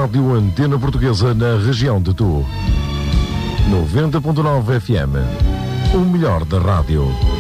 Rádio Antena Portuguesa na região de Tu. 90.9 FM. O melhor da rádio.